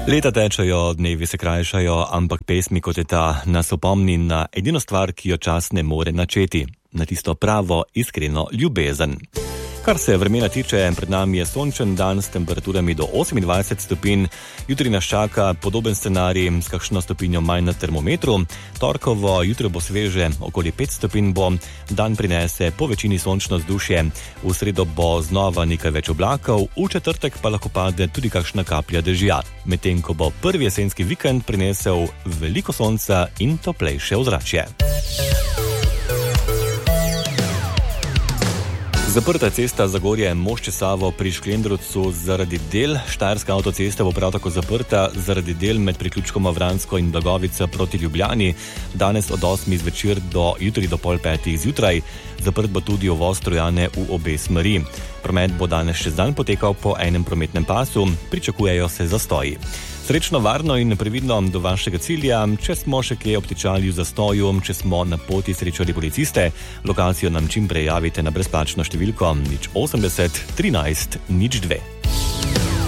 Leta tečejo, dnevi se krajšajo, ampak pesmi kot je ta nas opomni na edino stvar, ki jo čas ne more načeti, na tisto pravo, iskreno ljubezen. Kar se vremena tiče, pred nami je sončen dan s temperaturami do 28 stopinj, jutri nas čaka podoben scenarij s kakšno stopinjo manj na termometru, torkovo jutro bo sveže, okoli 5 stopinj bo, dan prinese po večini sončno vzdušje, v sredo bo znova nekaj več oblakov, v četrtek pa lahko pade tudi kakšna kaplja dežja, medtem ko bo prvi jesenski vikend prinesel veliko sonca in toplejše ozračje. Zaprta cesta Zagorje-Mošče-Savo pri Šklendrovcu zaradi del, Štajerska avtocesta bo prav tako zaprta zaradi del med priključkoma Vransko in Blagovica proti Ljubljani, danes od 8 zvečer do jutri do 4:30 zjutraj, zaprt bo tudi uvoz Trojane v obe smeri. Promet bo danes čez dan potekal po enem prometnem pasu, pričakujejo se zastoji. Srečno, varno in previdno do vašega cilja, če smo še kje obtičali v zastoju, če smo na poti srečali policiste, lokacijo nam čim prej javite na brezplačno številko 080 13 02.